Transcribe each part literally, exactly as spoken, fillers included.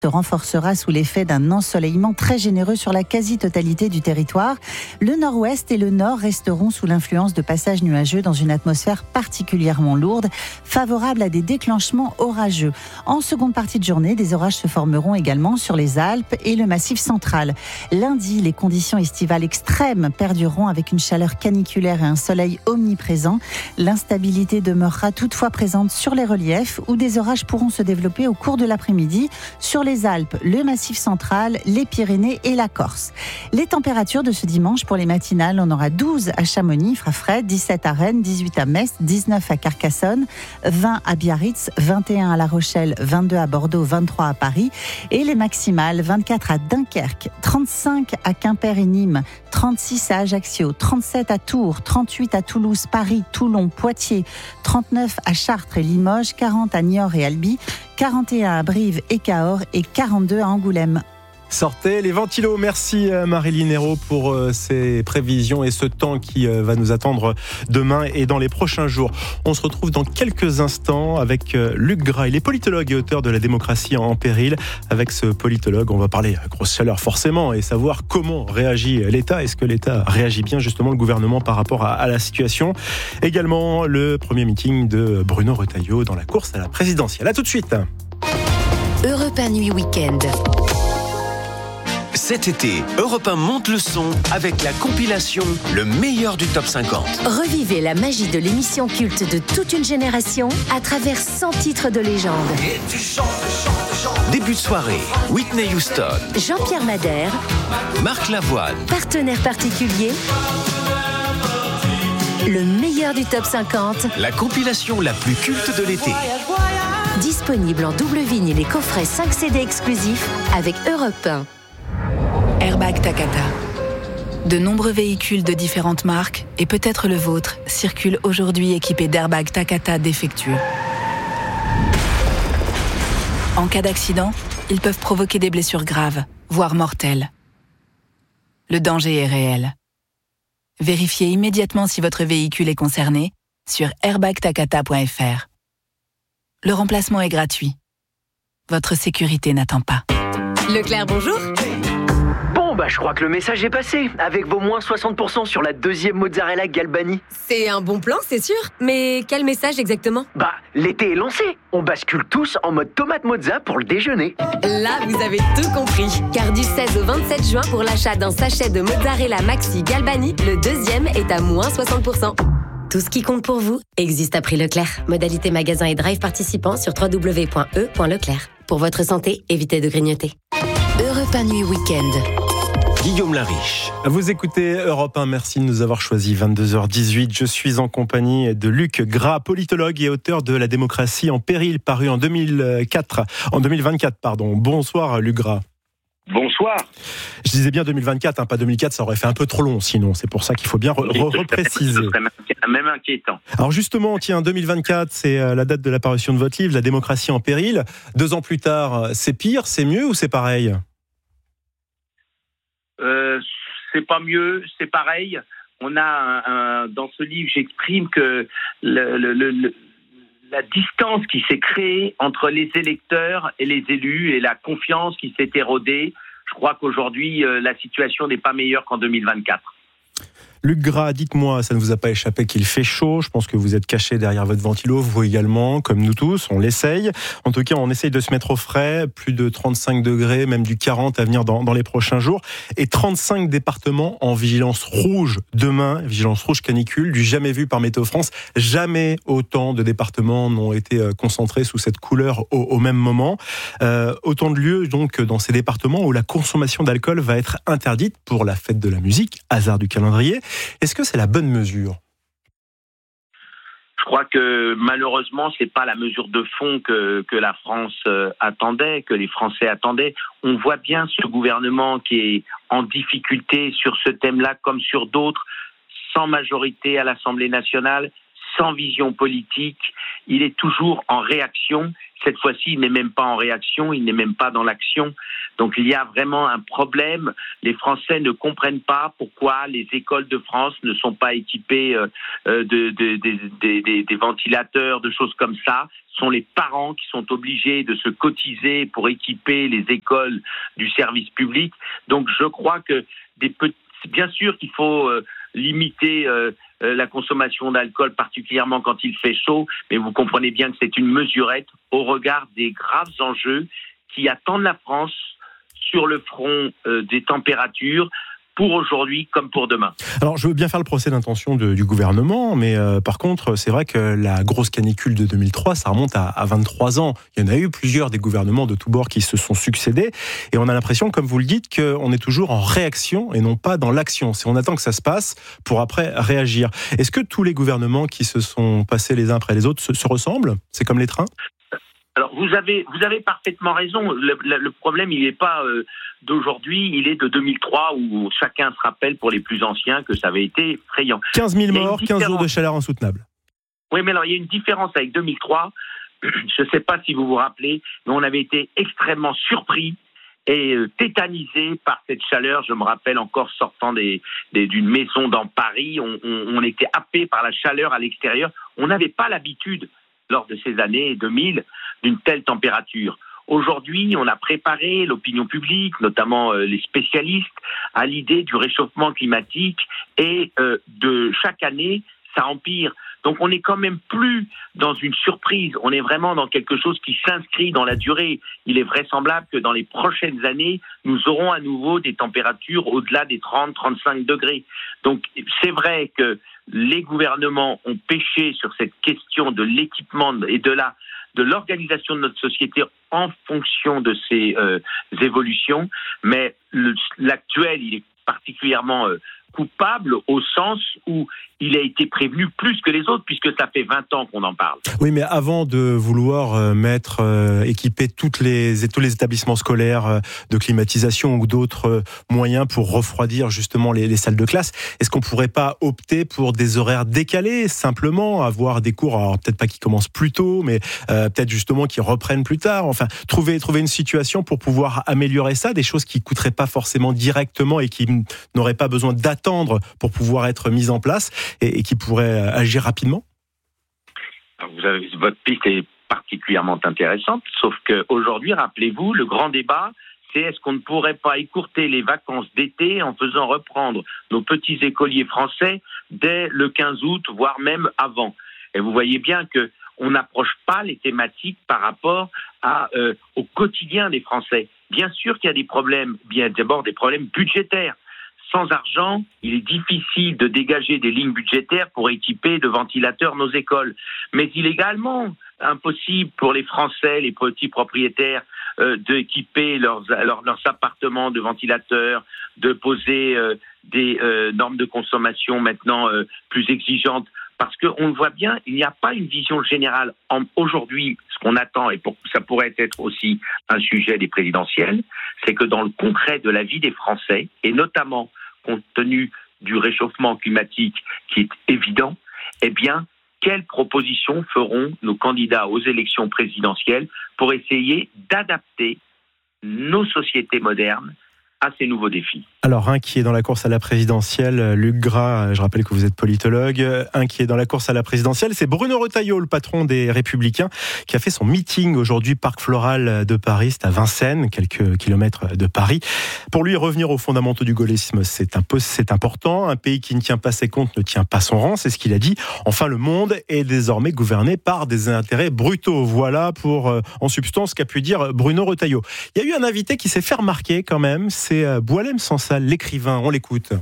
se renforcera sous l'effet d'un ensoleillement très généreux sur la quasi-totalité du territoire. Le nord-ouest et le nord resteront sous l'influence de passages nuageux dans une atmosphère particulièrement lourde, favorable à des déclenchements orageux. En seconde partie de journée, des orages se formeront également sur les Alpes et le Massif central. Lundi, les conditions estivales extrêmes perdureront avec une chaleur caniculaire et un soleil omniprésent. L'instabilité demeurera toutefois présente sur les reliefs où des orages pourront se développer au cours de l'après-midi sur les Alpes, le Massif central, les Pyrénées et la Corse. Les températures de ce dimanche pour les matinales, on aura douze à Chamonix, il fera frais, dix-sept à Rennes, dix-huit à Metz, dix-neuf à Carcassonne, vingt à Biarritz, vingt et un à La Rochelle, vingt-deux à Bordeaux, vingt-trois à Paris et les maximales, vingt-quatre à Dunkerque, trente-cinq à Quimper et Nîmes, trente-six à Ajaccio, trente-sept à Tours, trente-huit à Toulouse, Paris, Toulon, Poitiers, trente-neuf à Chartres et Limoges, quarante à Niort et Albi, quarante et un à Brive et Cahors et quarante-deux à Angoulême. Sortez les ventilos. Merci Marilyn Hérault pour ces prévisions et ce temps qui va nous attendre demain et dans les prochains jours. On se retrouve dans quelques instants avec Luc Gras. Il est politologue et auteur de La démocratie en péril. Avec ce politologue, on va parler grosse chaleur forcément et savoir comment réagit l'État. Est-ce que l'État réagit bien justement, le gouvernement, par rapport à, à la situation. Également le premier meeting de Bruno Retailleau dans la course à la présidentielle. À tout de suite. Europe un Nuit Week-end. Cet été, Europe un monte le son avec la compilation Le meilleur du top cinquante. Revivez la magie de l'émission culte de toute une génération à travers cent titres de légende. Et tu chantes, chantes, chantes. Début de soirée, Whitney Houston, Jean-Pierre Madère, Marc Lavoine, partenaire particulier. Le meilleur du top cinquante. La compilation la plus culte de l'été. Disponible en double vinyle et coffret cinq C D exclusifs avec Europe un. Airbag Takata. De nombreux véhicules de différentes marques, et peut-être le vôtre, circulent aujourd'hui équipés d'airbags Takata défectueux. En cas d'accident, ils peuvent provoquer des blessures graves, voire mortelles. Le danger est réel. Vérifiez immédiatement si votre véhicule est concerné sur airbag takata point f r. Le remplacement est gratuit. Votre sécurité n'attend pas. Leclerc, bonjour. Bon, bah je crois que le message est passé, avec vos moins soixante pour cent sur la deuxième mozzarella Galbani. C'est un bon plan, c'est sûr. Mais quel message exactement ? Bah, l'été est lancé. On bascule tous en mode tomate mozza pour le déjeuner. Là, vous avez tout compris. Car du seize au vingt-sept juin, pour l'achat d'un sachet de mozzarella Maxi Galbani, le deuxième est à moins soixante pour cent. Tout ce qui compte pour vous existe à prix Leclerc. Modalité magasin et drive participants sur w w w point e point leclerc. Pour votre santé, évitez de grignoter. Europe un Nuit Week-end. Guillaume Lariche. Vous écoutez Europe un, merci de nous avoir choisi. vingt-deux heures dix-huit, je suis en compagnie de Luc Gras, politologue et auteur de La démocratie en péril, paru en deux mille quatre, en deux mille vingt-quatre, pardon. Bonsoir Luc Gras. Bonsoir. Je disais bien deux mille vingt-quatre, hein, pas deux mille quatre, ça aurait fait un peu trop long sinon, c'est pour ça qu'il faut bien re- re- repréciser. Ce serait même inquiétant. Alors justement, tiens, deux mille vingt-quatre, c'est la date de l'apparition de votre livre, La démocratie en péril. Deux ans plus tard, c'est pire, c'est mieux ou c'est pareil ? Euh, c'est pas mieux, c'est pareil. On a un, un, dans ce livre, j'exprime que le, le, le, la distance qui s'est créée entre les électeurs et les élus et la confiance qui s'est érodée. Je crois qu'aujourd'hui, euh, la situation n'est pas meilleure qu'en deux mille vingt-quatre. Luc Gras, dites-moi, ça ne vous a pas échappé qu'il fait chaud. Je pense que vous êtes caché derrière votre ventilo, vous également, comme nous tous, on l'essaye. En tout cas, on essaye de se mettre au frais, plus de trente-cinq degrés, même du quarante à venir dans, dans les prochains jours. Et trente-cinq départements en vigilance rouge demain, vigilance rouge canicule, du jamais vu par Météo France. Jamais autant de départements n'ont été concentrés sous cette couleur au, au même moment. Euh, autant de lieux, donc, dans ces départements où la consommation d'alcool va être interdite pour la fête de la musique, hasard du calendrier. Est-ce que c'est la bonne mesure ? Je crois que malheureusement, c'est pas la mesure de fond que, que la France euh, attendait, que les Français attendaient. On voit bien ce gouvernement qui est en difficulté sur ce thème-là comme sur d'autres, sans majorité à l'Assemblée nationale, sans vision politique. Il est toujours en réaction. Cette fois-ci, il n'est même pas en réaction, il n'est même pas dans l'action. Donc il y a vraiment un problème. Les Français ne comprennent pas pourquoi les écoles de France ne sont pas équipées euh, de, de, de, de, de, des ventilateurs, de choses comme ça. Ce sont les parents qui sont obligés de se cotiser pour équiper les écoles du service public. Donc je crois que des petits, bien sûr qu'il faut euh, limiter euh, euh, la consommation d'alcool, particulièrement quand il fait chaud, mais vous comprenez bien que c'est une mesurette au regard des graves enjeux qui attendent la France sur le front euh, des températures, pour aujourd'hui comme pour demain. Alors, je veux bien faire le procès d'intention de, du gouvernement, mais euh, par contre, c'est vrai que la grosse canicule de deux mille trois, ça remonte à, à vingt-trois ans. Il y en a eu plusieurs des gouvernements de tous bords qui se sont succédés, et on a l'impression, comme vous le dites, qu'on est toujours en réaction et non pas dans l'action. C'est on attend que ça se passe pour après réagir. Est-ce que tous les gouvernements qui se sont passés les uns après les autres se, se ressemblent ? C'est comme les trains ? Alors, vous avez, vous avez parfaitement raison. Le, le, le problème, il n'est pas euh, d'aujourd'hui, il est de deux mille trois, où chacun se rappelle, pour les plus anciens, que ça avait été effrayant. quinze mille morts, quinze jours de chaleur insoutenable. Oui, mais alors, il y a une différence avec deux mille trois. Je ne sais pas si vous vous rappelez, mais on avait été extrêmement surpris et euh, tétanisé par cette chaleur. Je me rappelle encore, sortant des, des, d'une maison dans Paris, on, on, on était happé par la chaleur à l'extérieur. On n'avait pas l'habitude, lors de ces années deux mille, d'une telle température. Aujourd'hui, on a préparé l'opinion publique, notamment euh, les spécialistes, à l'idée du réchauffement climatique et euh, de chaque année, ça empire. Donc on n'est quand même plus dans une surprise, on est vraiment dans quelque chose qui s'inscrit dans la durée. Il est vraisemblable que dans les prochaines années, nous aurons à nouveau des températures au-delà des trente à trente-cinq degrés. Donc c'est vrai que les gouvernements ont péché sur cette question de l'équipement et de la de l'organisation de notre société en fonction de ces euh, évolutions, mais le, l'actuel, il est particulièrement euh, coupable au sens où il a été prévenu plus que les autres, puisque ça fait vingt ans qu'on en parle. Oui, mais avant de vouloir euh, mettre, euh, équiper toutes les, tous les établissements scolaires euh, de climatisation ou d'autres euh, moyens pour refroidir justement les, les salles de classe, est-ce qu'on pourrait pas opter pour des horaires décalés, simplement avoir des cours, alors peut-être pas qui commencent plus tôt, mais euh, peut-être justement qui reprennent plus tard, enfin trouver, trouver une situation pour pouvoir améliorer ça, des choses qui coûteraient pas forcément directement et qui n'auraient pas besoin d'attendre pour pouvoir être mises en place et, et qui pourraient agir rapidement? Vous avez, votre piste est particulièrement intéressante, sauf qu'aujourd'hui, rappelez-vous, le grand débat, c'est est-ce qu'on ne pourrait pas écourter les vacances d'été en faisant reprendre nos petits écoliers français dès le quinze août, voire même avant. Et vous voyez bien que on n'approche pas les thématiques par rapport à, euh, au quotidien des Français. Bien sûr qu'il y a des problèmes, bien d'abord des problèmes budgétaires. Sans argent, il est difficile de dégager des lignes budgétaires pour équiper de ventilateurs nos écoles. Mais il est également impossible pour les Français, les petits propriétaires, euh, d'équiper leurs, leurs, leurs appartements de ventilateurs, de poser euh, des euh, normes de consommation maintenant euh, plus exigeantes. Parce qu'on le voit bien, il n'y a pas une vision générale. En, aujourd'hui, ce qu'on attend, et pour, ça pourrait être aussi un sujet des présidentielles, c'est que dans le concret de la vie des Français, et notamment compte tenu du réchauffement climatique qui est évident, eh bien, quelles propositions feront nos candidats aux élections présidentielles pour essayer d'adapter nos sociétés modernes à ces nouveaux défis? Alors, un qui est dans la course à la présidentielle, Luc Gras, je rappelle que vous êtes politologue, un qui est dans la course à la présidentielle, c'est Bruno Retailleau, le patron des Républicains, qui a fait son meeting aujourd'hui, Parc Floral de Paris, c'est à Vincennes, quelques kilomètres de Paris. Pour lui, revenir aux fondamentaux du gaullisme, c'est, un peu, c'est important. Un pays qui ne tient pas ses comptes ne tient pas son rang, c'est ce qu'il a dit. Enfin, le monde est désormais gouverné par des intérêts brutaux. Voilà pour, euh, en substance, ce qu'a pu dire Bruno Retailleau. Il y a eu un invité qui s'est fait remarquer quand même, c'est euh, Boualem Sansal, l'écrivain. On l'écoute.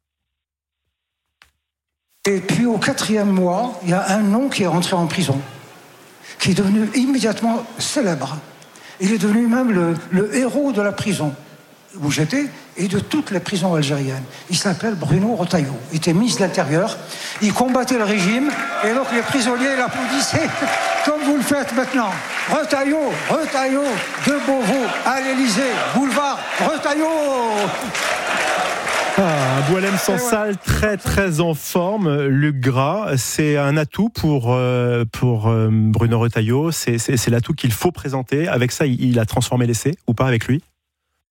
Et puis au quatrième mois, il y a un nom qui est rentré en prison, qui est devenu immédiatement célèbre. Il est devenu même le, le héros de la prison où j'étais et de toutes les prisons algériennes. Il s'appelle Bruno Retailleau. Il était ministre de l'Intérieur. Il combattait le régime et donc les prisonniers l'applaudissaient comme vous le faites maintenant. Retailleau, Retailleau, de Beauvau, à l'Élysée, boulevard Retailleau. Ah, Boualem Sansal, très très en forme. Luc Gras, c'est un atout pour, euh, pour euh, Bruno Retailleau. C'est, c'est, c'est l'atout qu'il faut présenter. Avec ça, il, il a transformé l'essai ou pas avec lui?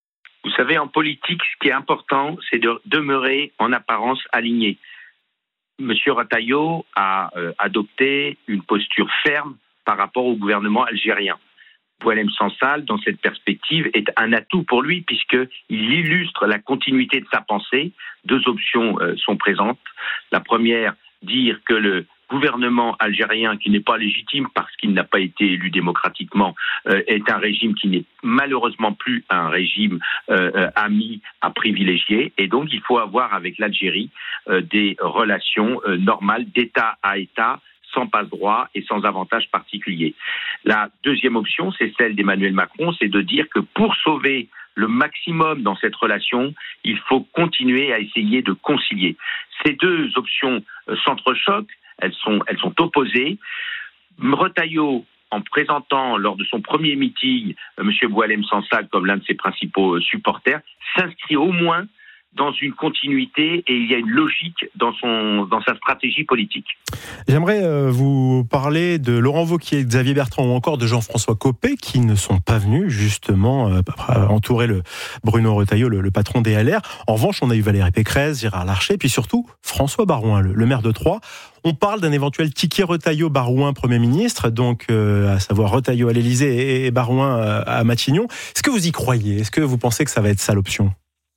savez, en politique, ce qui est important, c'est de demeurer en apparence aligné. Monsieur Retailleau a euh, adopté une posture ferme par rapport au gouvernement algérien. Boualem Sansal, dans cette perspective, est un atout pour lui puisqu'il illustre la continuité de sa pensée. Deux options euh, sont présentes. La première, dire que le gouvernement algérien, qui n'est pas légitime parce qu'il n'a pas été élu démocratiquement, euh, est un régime qui n'est malheureusement plus un régime euh, euh, ami à privilégier. Et donc, il faut avoir avec l'Algérie euh, des relations euh, normales d'État à État, sans passe-droit et sans avantage particulier. La deuxième option, c'est celle d'Emmanuel Macron, c'est de dire que pour sauver le maximum dans cette relation, il faut continuer à essayer de concilier. Ces deux options euh, s'entrechoquent, elles sont, elles sont opposées. Retailleau, en présentant lors de son premier meeting euh, M. Boualem Sansal comme l'un de ses principaux euh, supporters, s'inscrit au moins dans une continuité et il y a une logique dans, son, dans sa stratégie politique. J'aimerais euh, vous parler de Laurent Wauquiez, Xavier Bertrand ou encore de Jean-François Copé qui ne sont pas venus justement euh, entourer le Bruno Retailleau, le, le patron des L R. En revanche, on a eu Valérie Pécresse, Gérard Larcher, puis surtout François Barouin, le, le maire de Troyes. On parle d'un éventuel ticket Retailleau-Barouin Premier ministre, donc euh, à savoir Retailleau à l'Élysée et, et Barouin à, à Matignon. Est-ce que vous y croyez ? Est-ce que vous pensez que ça va être ça l'option ?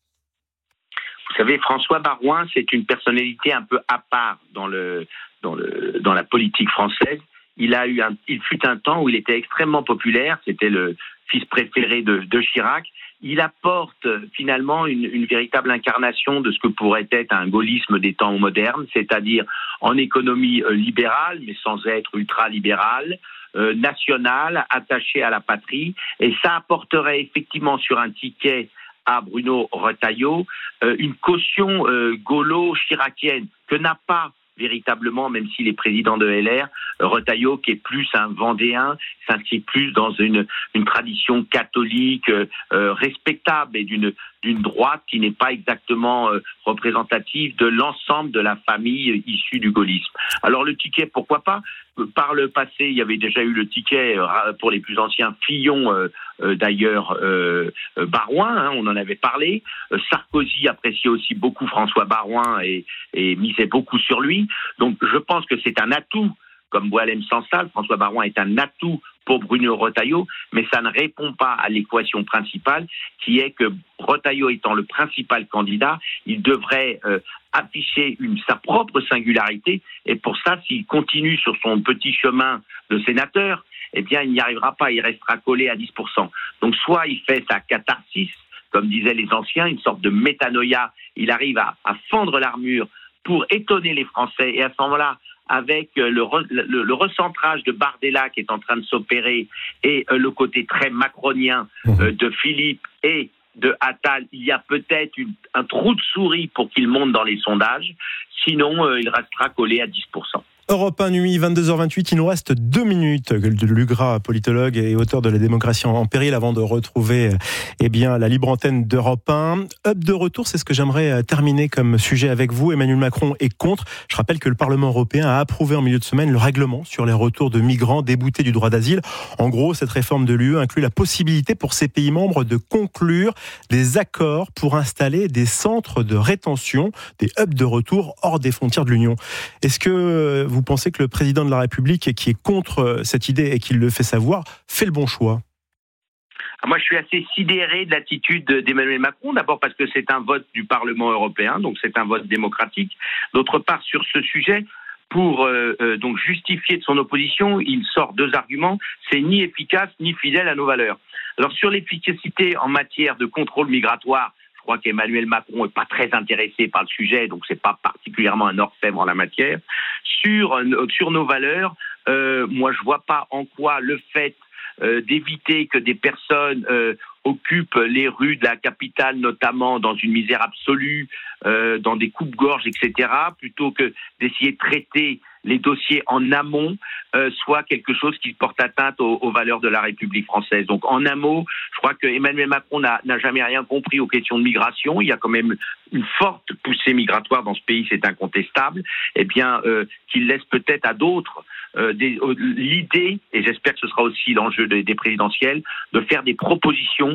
Vous savez, François Barouin, c'est une personnalité un peu à part dans, le, dans, le, dans la politique française. Il, a eu un, il fut un temps où il était extrêmement populaire, c'était le fils préféré de, de Chirac. Il apporte finalement une, une véritable incarnation de ce que pourrait être un gaullisme des temps modernes, c'est-à-dire en économie euh, libérale, mais sans être ultra-libérale, euh, nationale, attachée à la patrie. Et ça apporterait effectivement sur un ticket à Bruno Retailleau euh, une caution euh, gaulo-chiracienne que n'a pas véritablement, même s'il est président de L R, Retailleau, qui est plus un Vendéen, s'inscrit plus dans une, une tradition catholique euh, euh, respectable et d'une, d'une droite qui n'est pas exactement euh, représentative de l'ensemble de la famille euh, issue du gaullisme. Alors le ticket, pourquoi pas ? Par le passé, il y avait déjà eu le ticket euh, pour les plus anciens, Fillon euh, euh, d'ailleurs, euh, euh, Barouin, hein, on en avait parlé. Euh, Sarkozy appréciait aussi beaucoup François Barouin et, et misait beaucoup sur lui. Donc je pense que c'est un atout, comme Boualem Sansal. François Barouin est un atout pour Bruno Retailleau, mais ça ne répond pas à l'équation principale, qui est que Retailleau étant le principal candidat, il devrait euh, afficher une, sa propre singularité, et pour ça, s'il continue sur son petit chemin de sénateur, eh bien, il n'y arrivera pas, il restera collé à dix pour cent. Donc, soit il fait sa catharsis, comme disaient les anciens, une sorte de métanoïa, il arrive à, à fendre l'armure pour étonner les Français, et à ce moment-là, avec le, re, le, le recentrage de Bardella qui est en train de s'opérer et euh, le côté très macronien euh, de Philippe et de Attal, il y a peut-être une, un trou de souris pour qu'il monte dans les sondages. Sinon, euh, il restera collé à dix pour cent. Europe un nuit, vingt-deux heures vingt-huit, il nous reste deux minutes. Lugras, politologue et auteur de La démocratie en péril, avant de retrouver eh bien, la libre antenne d'Europe un. Hub de retour, c'est ce que j'aimerais terminer comme sujet avec vous. Emmanuel Macron est contre. Je rappelle que le Parlement européen a approuvé en milieu de semaine le règlement sur les retours de migrants déboutés du droit d'asile. En gros, cette réforme de l'U E inclut la possibilité pour ces pays membres de conclure des accords pour installer des centres de rétention, des hubs de retour hors des frontières de l'Union. Est-ce que vous pensez que le président de la République, qui est contre cette idée et qui le fait savoir, fait le bon choix ? Moi, je suis assez sidéré de l'attitude d'Emmanuel Macron, d'abord parce que c'est un vote du Parlement européen, donc c'est un vote démocratique. D'autre part, sur ce sujet, pour euh, euh, donc justifier de son opposition, il sort deux arguments, c'est ni efficace ni fidèle à nos valeurs. Alors sur l'efficacité en matière de contrôle migratoire, je crois qu'Emmanuel Macron n'est pas très intéressé par le sujet, donc c'est pas particulièrement un orfèvre en la matière. Sur, sur nos valeurs, euh, moi je vois pas en quoi le fait euh, d'éviter que des personnes euh, occupent les rues de la capitale, notamment dans une misère absolue, euh, dans des coupes-gorges, et cetera, plutôt que d'essayer de traiter les dossiers en amont, euh, soit quelque chose qui porte atteinte aux, aux valeurs de la République française. Donc en un mot, je crois que Emmanuel Macron n'a, n'a jamais rien compris aux questions de migration. Il y a quand même une forte poussée migratoire dans ce pays, c'est incontestable. Eh bien, euh, qu'il laisse peut-être à d'autres euh, des, euh, l'idée, et j'espère que ce sera aussi l'enjeu des, des présidentielles, de faire des propositions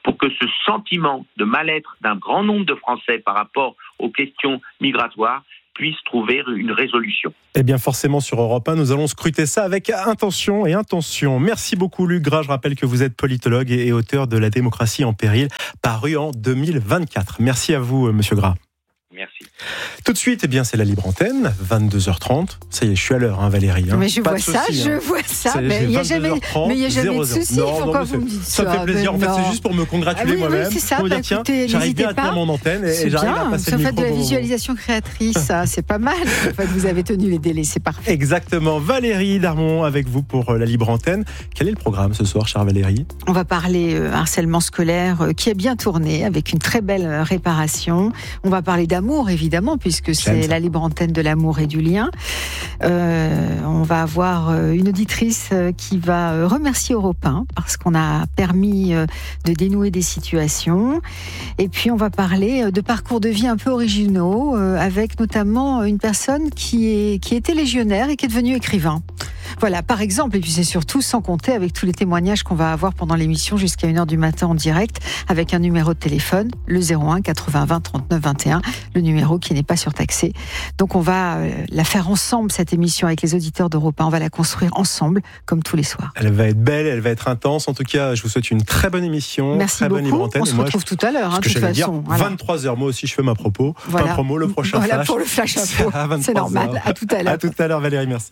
pour que ce sentiment de mal-être d'un grand nombre de Français par rapport aux questions migratoires puisse trouver une résolution. Eh bien, forcément, sur Europe un, nous allons scruter ça avec intention et intention. Merci beaucoup, Luc Gras. Je rappelle que vous êtes politologue et auteur de La démocratie en péril, paru en deux mille vingt-quatre. Merci à vous, monsieur Gras. Merci. Tout de suite, eh bien, c'est la libre antenne, vingt-deux heures trente. Ça y est, je suis à l'heure, hein, Valérie. Hein. Mais je Pas vois de ça, souci, je hein. vois ça. C'est- Mais il n'y a jamais, mais il y a jamais de souci. Non, Pourquoi non, vous mais me dites ça ça? me fait plaisir. En Mais fait, c'est non. juste pour me congratuler Ah oui, oui, moi-même. c'est ça. Pour me Bah, dire, tiens, écoutez, j'arrive bien à n'hésitez tenir pas. mon antenne et, C'est et j'arrive bien, à passer ça le fait micro. de la au bon moment. visualisation créatrice, ça, c'est pas mal. En fait, vous avez tenu les délais, c'est parfait. Exactement. Valérie Darmon avec vous pour la libre antenne. Quel est le programme ce soir, chère Valérie? On va parler euh, harcèlement scolaire euh, qui a bien tourné avec une très belle euh, réparation. On va parler d'amour, évidemment, puisque c'est la libre antenne de l'amour et du lien. Euh, on va avoir euh, une auditrice euh, qui va euh, remercier Europe un parce qu'on a permis euh, de dénouer des situations. Et puis on va parler euh, de parcours de vie un peu originaux euh, avec notamment une personne qui, est, qui était légionnaire et qui est devenue écrivain. Voilà, par exemple, et puis c'est surtout sans compter avec tous les témoignages qu'on va avoir pendant l'émission jusqu'à une heure du matin en direct, avec un numéro de téléphone, le zéro un quatre-vingts vingt trente-neuf vingt et un, le numéro qui n'est pas surtaxé. Donc on va euh, la faire ensemble, cette émission, avec les auditeurs d'Europe un, on va la construire ensemble, comme tous les soirs. Elle va être belle, elle va être intense. En tout cas, je vous souhaite une très bonne émission. Merci très bonne libre beaucoup, antenne. on se Et moi, retrouve je- tout à l'heure, ce hein, que de toute j'allais dire, façon. Voilà. vingt-trois heures, moi aussi je fais ma propos. Voilà. Pas promo, le prochain Voilà flash. pour le flash info. C'est à vingt-trois C'est normal, heures. à tout à l'heure. À tout à l'heure, Valérie, merci.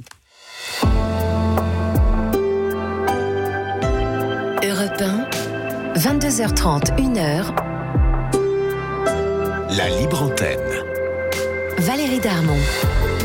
Europe un, vingt-deux heures trente, une heure. La libre antenne. Valérie Darmon.